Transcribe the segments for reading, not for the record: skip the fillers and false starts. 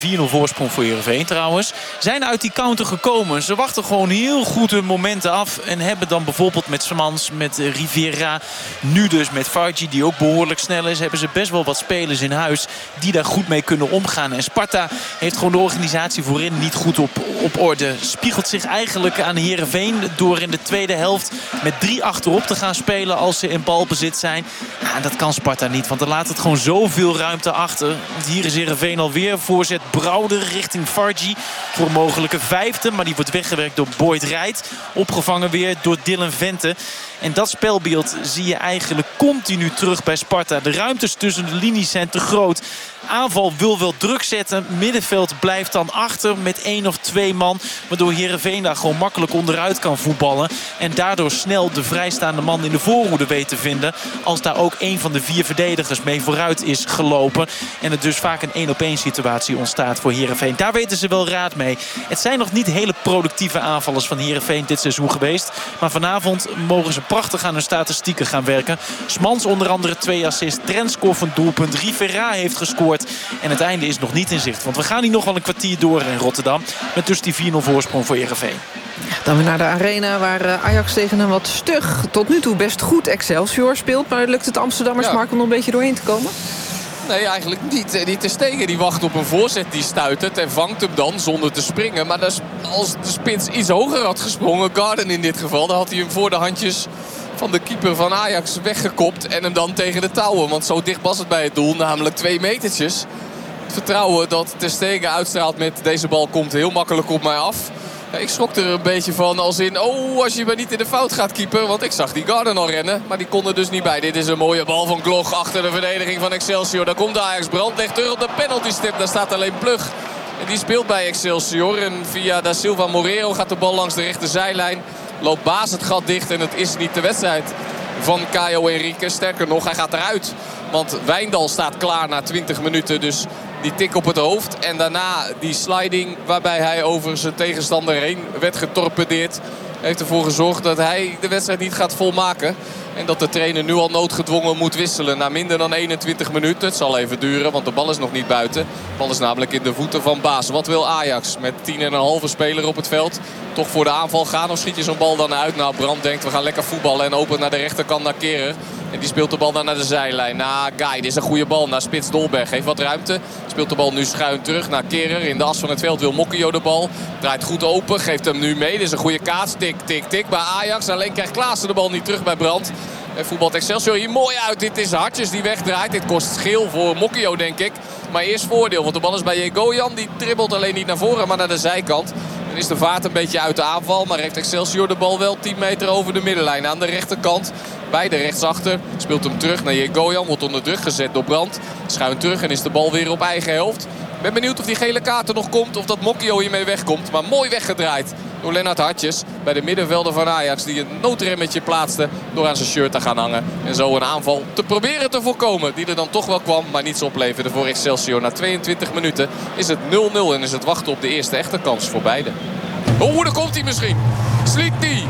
4-0 voorsprong voor Heerenveen trouwens. Zijn uit die counter gekomen. Ze wachten gewoon heel goed hun momenten af. En hebben dan bijvoorbeeld met Smans, met Rivera. Nu dus met Fargi, die ook behoorlijk snel is. Hebben ze best wel wat spelers in huis die daar goed mee kunnen omgaan. En Sparta heeft gewoon de organisatie voorin niet goed op orde. Spiegelt zich eigenlijk aan Heerenveen door in de tweede helft met 3 achterop te gaan spelen als ze in balbezit zijn. Nou, dat kan Sparta niet, want dan laat het gewoon zoveel ruimte achter. Want hier is Heerenveen alweer. Voorzet Brouwer richting Fargi voor een mogelijke 5e. Maar die wordt weggewerkt door Boyd Rijt. Opgevangen weer door Dylan Vente. En dat spelbeeld zie je eigenlijk continu terug bij Sparta. De ruimtes tussen de linies zijn te groot. Aanval wil wel druk zetten. Middenveld blijft dan achter met 1 of 2 man. Waardoor Heerenveen daar gewoon makkelijk onderuit kan voetballen. En daardoor snel de vrijstaande man in de voorhoede weet te vinden. Als daar ook 1 van de 4 verdedigers mee vooruit is gelopen. En er dus vaak een 1-op-1 situatie ontstaat voor Heerenveen. Daar weten ze wel raad mee. Het zijn nog niet hele productieve aanvallers van Heerenveen dit seizoen geweest. Maar vanavond mogen ze prachtig aan hun statistieken gaan werken. Smans onder andere 2 assists. Trenskov een doelpunt. Rivera heeft gescoord. En het einde is nog niet in zicht. Want we gaan hier nog wel een kwartier door in Rotterdam. Met dus die 4-0 voorsprong voor Heerenveen. Dan weer naar de arena waar Ajax tegen een wat stug, tot nu toe best goed Excelsior speelt. Maar lukt het Amsterdammers Mark om er een beetje doorheen te komen? Nee, eigenlijk niet. Die Ter Stegen die wacht op een voorzet, die stuitert en vangt hem dan zonder te springen. Maar als de spits iets hoger had gesprongen, Garden in dit geval, dan had hij hem voor de handjes van de keeper van Ajax weggekopt en hem dan tegen de touwen. Want zo dicht was het bij het doel, namelijk 2 metertjes. Het vertrouwen dat Ter Stegen uitstraalt met deze bal komt heel makkelijk op mij af. Ja, ik schrok er een beetje van als in, als je maar niet in de fout gaat keeper. Want ik zag die Garden al rennen, maar die kon er dus niet bij. Dit is een mooie bal van Gloch achter de verdediging van Excelsior. Daar komt Ajax, Brandt legt terug op de penaltystip. Daar staat alleen Plug. En die speelt bij Excelsior. En via Da Silva Moreiro gaat de bal langs de rechterzijlijn. Loopt Baas het gat dicht en het is niet de wedstrijd van Caio Henrique. Sterker nog, hij gaat eruit. Want Wijndal staat klaar na 20 minuten. Dus die tik op het hoofd. En daarna die sliding waarbij hij over zijn tegenstander heen werd getorpedeerd. Heeft ervoor gezorgd dat hij de wedstrijd niet gaat volmaken. En dat de trainer nu al noodgedwongen moet wisselen na minder dan 21 minuten. Het zal even duren, want de bal is nog niet buiten. De bal is namelijk in de voeten van Baas. Wat wil Ajax met 10,5 speler op het veld? Toch voor de aanval gaan of schiet je zo'n bal dan uit? Nou, Brandt denkt we gaan lekker voetballen en opent naar de rechterkant naar Kehrer. En die speelt de bal dan naar de zijlijn. Guy, dit is een goede bal naar Spits Dolberg. Heeft wat ruimte. Speelt de bal nu schuin terug naar Kehrer. In de as van het veld wil Mokio de bal. Draait goed open. Geeft hem nu mee. Dit is een goede kaats. Tik, tik, tik bij Ajax. Alleen krijgt Klaassen de bal niet terug bij Brandt. En voetbalt Excelsior hier mooi uit. Dit is Hartjes die wegdraait. Dit kost geel voor Mokio, denk ik. Maar eerst voordeel. Want de bal is bij Jegoyan. Die dribbelt alleen niet naar voren, maar naar de zijkant. Dan is de vaart een beetje uit de aanval. Maar heeft Excelsior de bal wel 10 meter over de middenlijn. Aan de rechterkant. Bij de rechtsachter. Speelt hem terug naar Jegoyan. Wordt onder druk gezet door Brandt. Schuin terug en is de bal weer op eigen helft. Ik ben benieuwd of die gele kaart er nog komt. Of dat Mokio hiermee wegkomt. Maar mooi weggedraaid door Lennart Hartjes. Bij de middenvelder van Ajax. Die een noodremmetje plaatste door aan zijn shirt te gaan hangen. En zo een aanval te proberen te voorkomen. Die er dan toch wel kwam. Maar niets opleverde voor Excelsior. Na 22 minuten is het 0-0. En is het wachten op de eerste echte kans voor beide. Daar komt hij misschien. Sliti.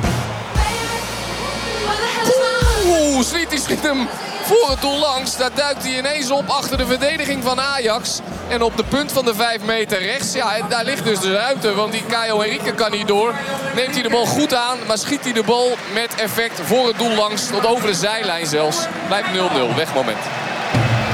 Sliti schiet hem voor het doel langs. Daar duikt hij ineens op achter de verdediging van Ajax. En op de punt van de 5 meter rechts. Ja, en daar ligt dus de ruimte. Want die Caio Henrique kan niet door. Neemt hij de bal goed aan. Maar schiet hij de bal met effect voor het doel langs. Tot over de zijlijn zelfs. Blijft 0-0. Wegmoment.